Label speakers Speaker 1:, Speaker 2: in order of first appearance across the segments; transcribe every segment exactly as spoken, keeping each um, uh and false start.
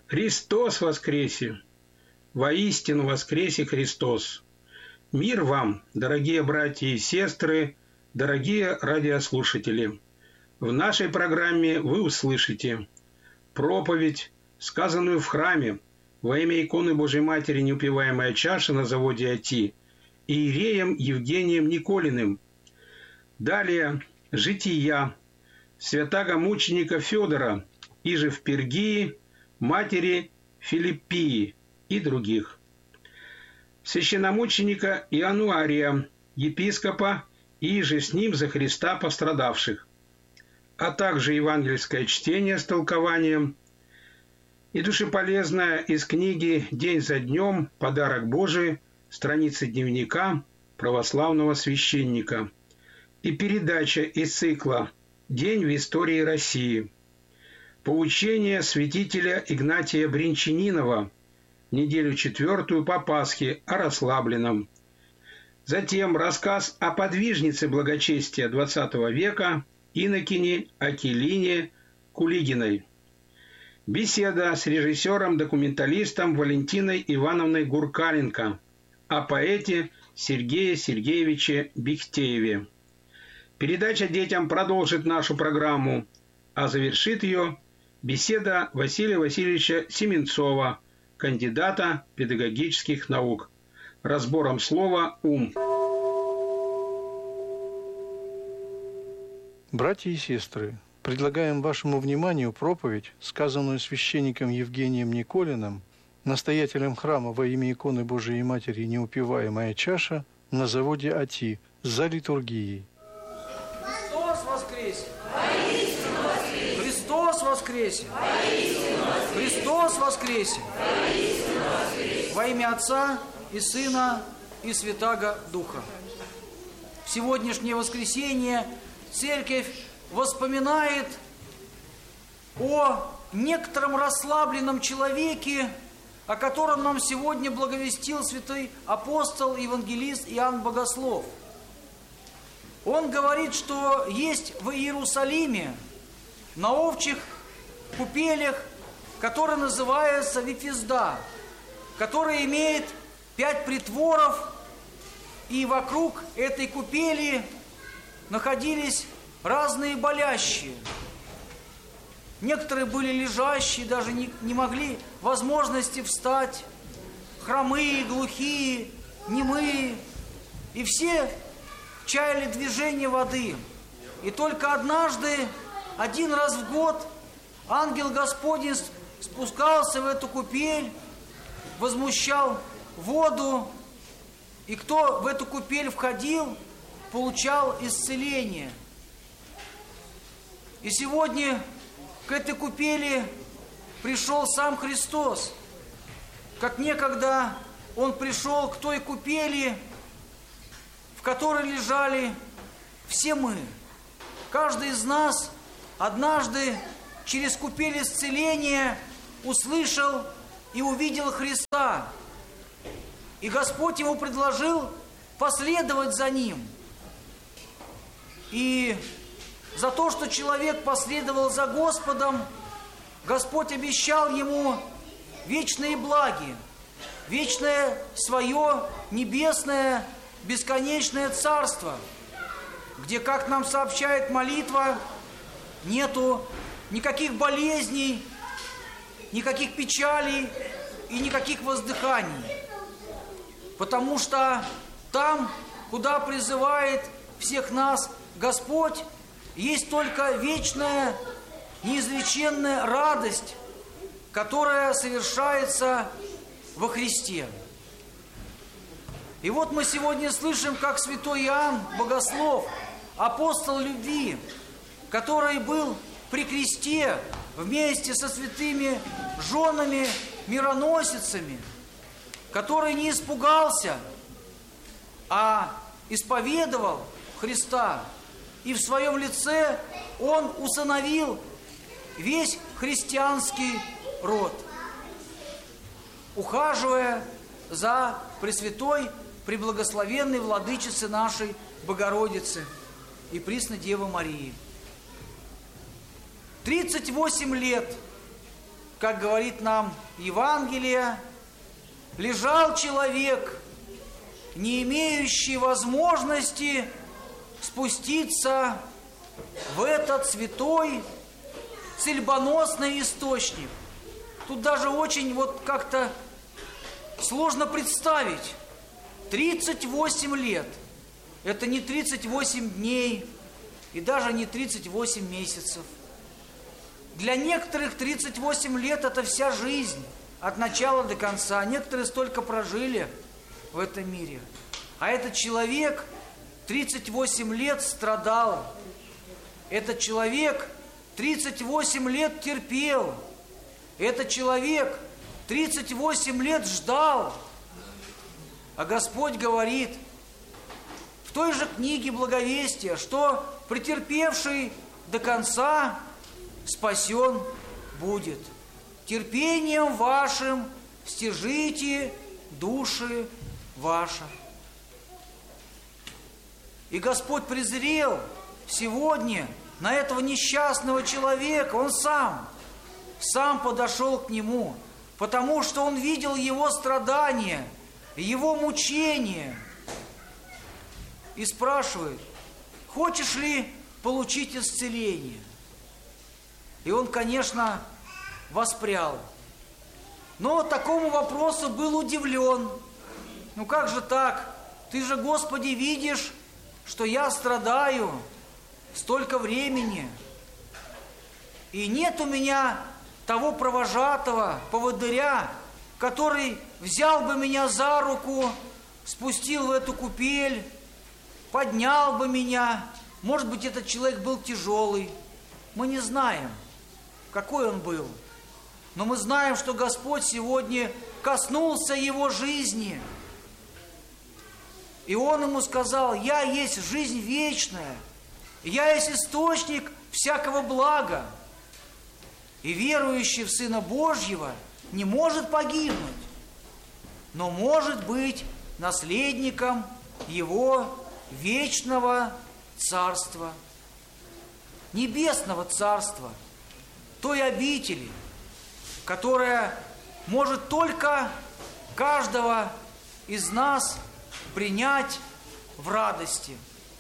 Speaker 1: Христос воскресе! Воистину воскресе Христос! Мир вам, дорогие братья и сестры, дорогие радиослушатели! В нашей программе вы услышите проповедь, сказанную в храме во имя иконы Божьей Матери «Неупиваемая чаша» на заводе АТИ иереем Евгением Николиным. Далее жития святаго мученика Федора, иже в Пергии, матери Филиппии и других. Священномученика Иануария, епископа, и же с ним за Христа пострадавших, а также евангельское чтение с толкованием и душеполезное из книги «День за днем. Подарок Божий», страницы дневника православного священника, и передача из цикла «День в истории России», поучение святителя Игнатия Бринчанинова, неделю четвертую по Пасхе о расслабленном. Затем рассказ о подвижнице благочестия двадцатого века инокине Акилине Кулигиной. Беседа с режиссером-документалистом Валентиной Ивановной Гуркаленко о поэте Сергее Сергеевиче Бехтееве. Передача детям продолжит нашу программу, а завершит ее беседа Василия Васильевича Семенцова, кандидата педагогических наук, разбором слова «ум».
Speaker 2: Братья и сестры, предлагаем вашему вниманию проповедь, сказанную священником Евгением Николиным, настоятелем храма во имя иконы Божией Матери «Неупиваемая чаша» на заводе АТИ за литургией.
Speaker 3: Христос воскресе! Христос воскресе! Христос воскресе! Во имя Отца и Сына и Святаго Духа. В сегодняшнее воскресенье Церковь воспоминает о некотором расслабленном человеке, о котором нам сегодня благовестил святой апостол и евангелист Иоанн Богослов. Он говорит, что есть в Иерусалиме на овчих купелях, которая называется Вифезда, которая имеет пять притворов, и вокруг этой купели находились разные болящие. Некоторые были лежащие, даже не, не могли возможности встать, хромые, глухие, немые, и все чаяли движение воды. И только однажды, один раз в год, ангел Господень спускался в эту купель, возмущал воду, и кто в эту купель входил, получал исцеление. И сегодня к этой купели пришел сам Христос, как некогда Он пришел к той купели, в которой лежали все мы. Каждый из нас однажды через купель исцеления услышал и увидел Христа. И Господь ему предложил последовать за Ним. И за то, что человек последовал за Господом, Господь обещал ему вечные благи, вечное свое небесное бесконечное царство, где, как нам сообщает молитва, нету никаких болезней, никаких печалей и никаких воздыханий. Потому что там, куда призывает всех нас Господь, есть только вечная, неизреченная радость, которая совершается во Христе. И вот мы сегодня слышим, как святой Иоанн Богослов, апостол любви, который был при кресте вместе со святыми женами, мироносицами, который не испугался, а исповедовал Христа. И в своем лице он усыновил весь христианский род, ухаживая за Пресвятой, Преблагословенной Владычицей нашей Богородицы и Пресной Девы Марии. тридцать восемь лет как говорит нам Евангелие, лежал человек, не имеющий возможности спуститься в этот святой цельбоносный источник. Тут даже очень вот как-то сложно представить. тридцать восемь лет. Это не тридцать восемь дней и даже не тридцать восемь месяцев. Для некоторых тридцать восемь лет – это вся жизнь, от начала до конца. Некоторые столько прожили в этом мире. А этот человек тридцать восемь лет страдал. Этот человек тридцать восемь лет терпел. Этот человек тридцать восемь лет ждал. А Господь говорит в той же книге Благовестия, что претерпевший до конца спасен будет. Терпением вашим стяжите души ваши. И Господь презрел сегодня на этого несчастного человека. Он сам, сам подошел к нему, потому что он видел его страдания, его мучения. И спрашивает: хочешь ли получить исцеление? И он, конечно, воспрял. Но такому вопросу был удивлен. Ну как же так? Ты же, Господи, видишь, что я страдаю столько времени. И нет у меня того провожатого, поводыря, который взял бы меня за руку, спустил в эту купель, поднял бы меня. Может быть, этот человек был тяжелый. Мы не знаем, какой он был. Но мы знаем, что Господь сегодня коснулся его жизни. И Он ему сказал: я есть жизнь вечная, я есть источник всякого блага. И верующий в Сына Божьего не может погибнуть, но может быть наследником Его вечного Царства, небесного Царства, той обители, которая может только каждого из нас принять в радости.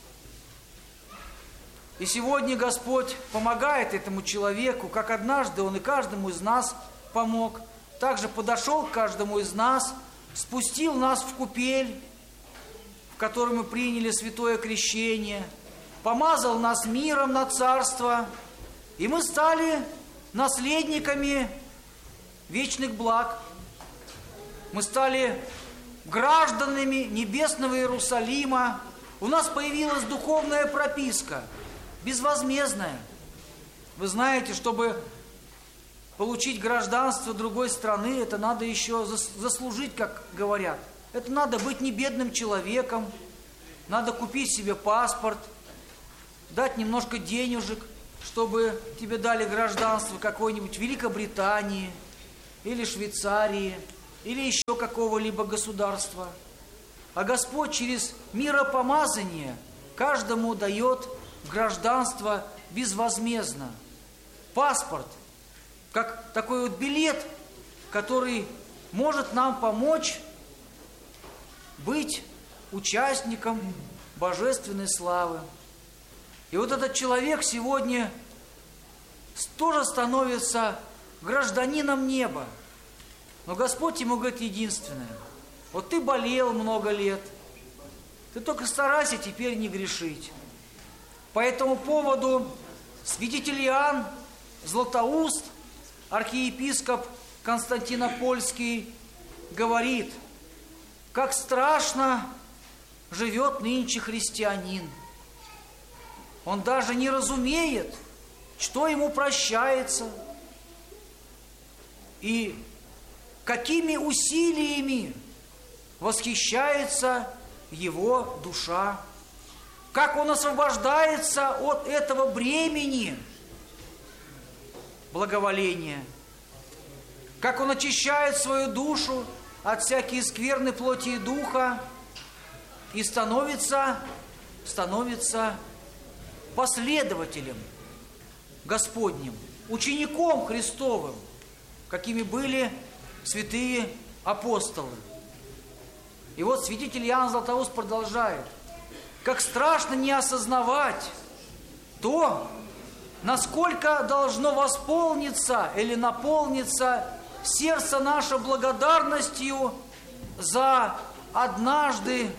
Speaker 3: И сегодня Господь помогает этому человеку, как однажды Он и каждому из нас помог. Также подошел к каждому из нас, спустил нас в купель, в которой мы приняли святое крещение, помазал нас миром на царство, и мы стали наследниками вечных благ. Мы стали гражданами небесного Иерусалима. У нас появилась духовная прописка, безвозмездная. Вы знаете, чтобы получить гражданство другой страны, это надо еще заслужить, как говорят. Это надо быть не бедным человеком, надо купить себе паспорт, дать немножко денежек, чтобы тебе дали гражданство какой-нибудь Великобритании или Швейцарии, или еще какого-либо государства. А Господь через миропомазание каждому дает гражданство безвозмездно. Паспорт, как такой вот билет, который может нам помочь быть участником божественной славы. И вот этот человек сегодня тоже становится гражданином неба. Но Господь ему говорит единственное: вот ты болел много лет, ты только старайся теперь не грешить. По этому поводу святитель Иоанн Златоуст, архиепископ Константинопольский, говорит: как страшно живет нынче христианин. Он даже не разумеет, что ему прощается, и какими усилиями восхищается его душа, как он освобождается от этого бремени благоволения, как он очищает свою душу от всякой скверны плоти и духа и становится, становится последователем Господним, учеником Христовым. какими были святые апостолы. И вот святитель Иоанн Златоуст продолжает. Как страшно не осознавать то, насколько должно восполниться или наполниться сердце наше благодарностью за однажды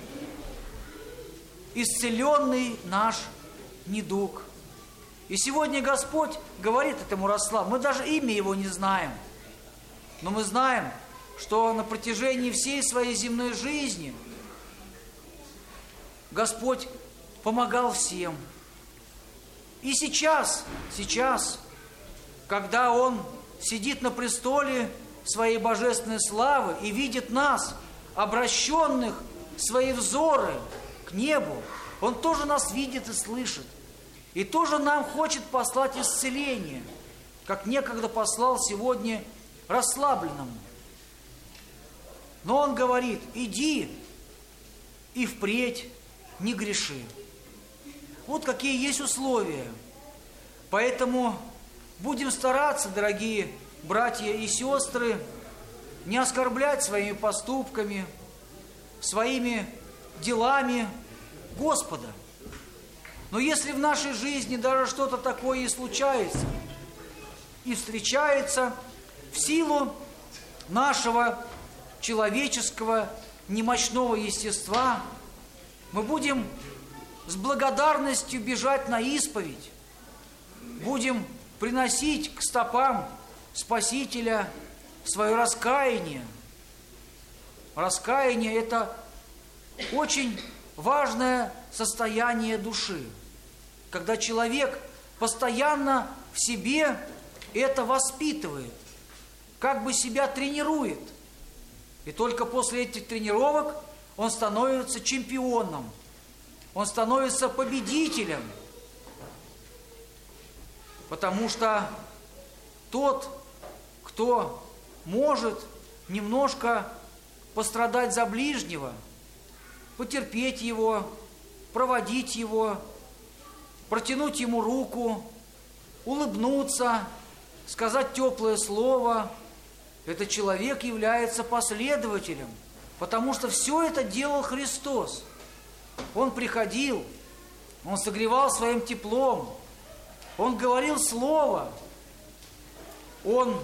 Speaker 3: исцеленный наш недуг. И сегодня Господь говорит этому Рославу, мы даже имя его не знаем, но мы знаем, что на протяжении всей своей земной жизни Господь помогал всем. И сейчас, сейчас, когда Он сидит на престоле своей божественной славы и видит нас, обращенных свои взоры к небу, Он тоже нас видит и слышит. И тоже нам хочет послать исцеление, как некогда послал сегодня расслабленному. Но Он говорит, иди и впредь не греши. Вот какие есть условия. Поэтому будем стараться, дорогие братья и сестры, не оскорблять своими поступками, своими делами Господа. Но если в нашей жизни даже что-то такое и случается, и встречается в силу нашего человеческого немощного естества, мы будем с благодарностью бежать на исповедь, будем приносить к стопам Спасителя свое раскаяние. Раскаяние – это очень важное состояние души, когда человек постоянно в себе это воспитывает, как бы себя тренирует. И только после этих тренировок он становится чемпионом, он становится победителем. Потому что тот, кто может немножко пострадать за ближнего, потерпеть его, проводить его, протянуть ему руку, улыбнуться, сказать теплое слово, этот человек является последователем, потому что все это делал Христос. Он приходил, Он согревал своим теплом, Он говорил слово, Он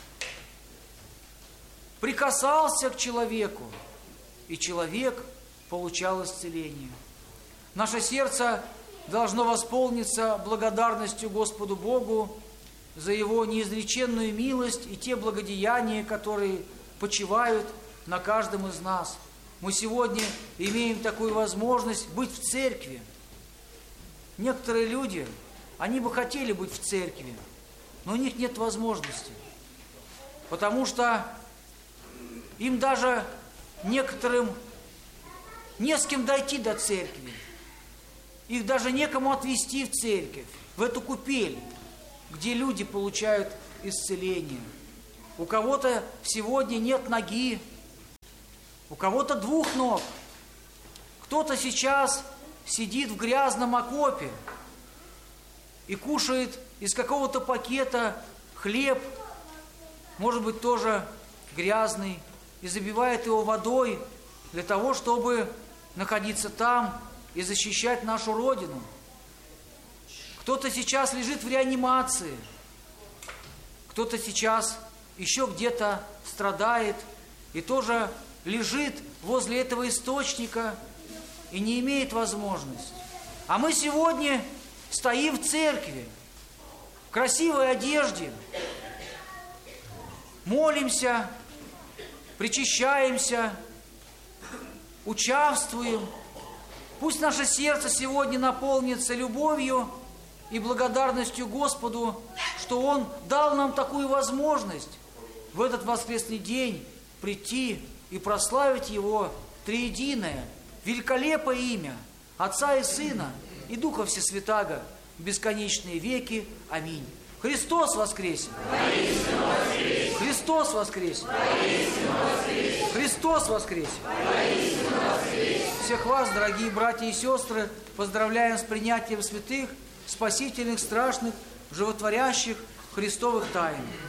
Speaker 3: прикасался к человеку, и человек получал исцеление. Наше сердце должно восполниться благодарностью Господу Богу за Его неизреченную милость и те благодеяния, которые почивают на каждом из нас. Мы сегодня имеем такую возможность быть в церкви. Некоторые люди, они бы хотели быть в церкви, но у них нет возможности, потому что им даже некоторым не с кем дойти до церкви. Их даже некому отвезти в церковь, в эту купель, где люди получают исцеление. У кого-то сегодня нет ноги, у кого-то двух ног. Кто-то сейчас сидит в грязном окопе и кушает из какого-то пакета хлеб, может быть, тоже грязный, и забивает его водой для того, чтобы находиться там и защищать нашу Родину. Кто-то сейчас лежит в реанимации, кто-то сейчас еще где-то страдает и тоже лежит возле этого источника и не имеет возможности. А мы сегодня стоим в церкви, в красивой одежде, молимся, причащаемся, участвуем. Пусть наше сердце сегодня наполнится любовью и благодарностью Господу, что Он дал нам такую возможность в этот воскресный день прийти и прославить Его триединое, великолепое имя Отца и Сына и Духа Всесвятаго в бесконечные веки. Аминь. Христос воскресе! воскресе! Христос воскресе! воскресе! Христос воскресе! воскресе! Всех вас, дорогие братья и сестры, поздравляем с принятием святых, спасительных, страшных, животворящих Христовых тайн.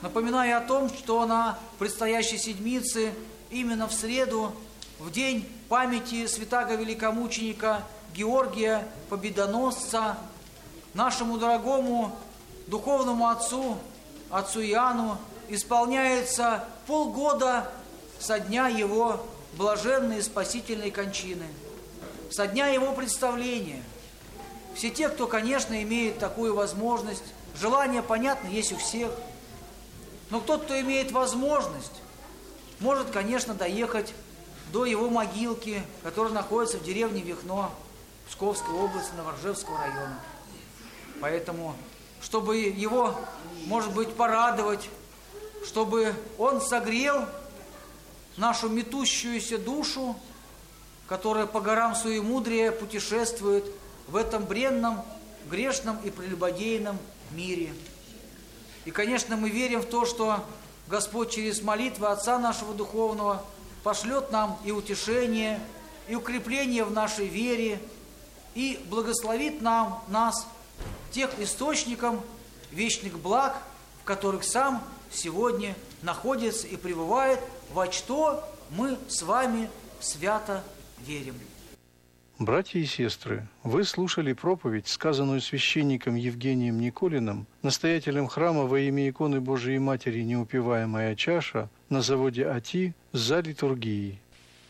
Speaker 3: Напоминаю о том, что на предстоящей седмице, именно в среду, в день памяти святаго великомученика Георгия Победоносца, нашему дорогому духовному отцу, отцу Иоанну, исполняется полгода со дня его блаженной и спасительной кончины, со дня его представления. Все те, кто, конечно, имеет такую возможность, желание, понятно, есть у всех, но тот, кто имеет возможность, может, конечно, доехать до его могилки, которая находится в деревне Вихно, Псковской области, Новоржевского района. Поэтому, чтобы его, может быть, порадовать, чтобы он согрел нашу метущуюся душу, которая по горам суемудрия путешествует в этом бренном, грешном и прелюбодейном мире. И, конечно, мы верим в то, что Господь через молитвы Отца нашего Духовного пошлет нам и утешение, и укрепление в нашей вере, и благословит нам, нас, тех источником вечных благ, в которых сам сегодня находится и пребывает, во что мы с вами свято верим.
Speaker 2: Братья и сестры, вы слушали проповедь, сказанную священником Евгением Николиным, настоятелем храма во имя иконы Божией Матери «Неупиваемая чаша» на заводе АТИ за литургией.